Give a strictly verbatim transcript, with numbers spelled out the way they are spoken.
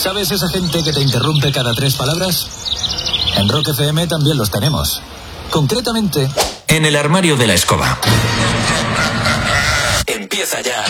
¿Sabes esa gente que te interrumpe cada tres palabras? En Rock F M también los tenemos. Concretamente, en el armario de la escoba. Empieza ya